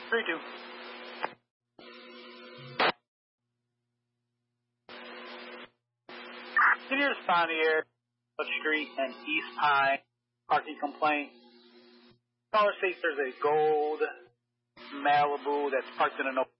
3-2. Can you respond here? Street and East Pine parking complaint. Caller states there's a gold Malibu that's parked in an open